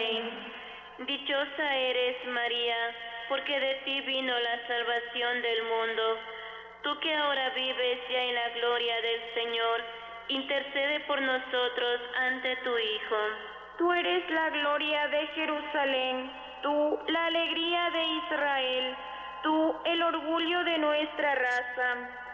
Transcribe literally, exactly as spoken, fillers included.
Amén. Dichosa eres, María, porque de ti vino la salvación del mundo. Tú que ahora vives ya en la gloria del Señor, intercede por nosotros ante tu Hijo. Tú eres la gloria de Jerusalén, tú la alegría de Israel, tú el orgullo de nuestra raza.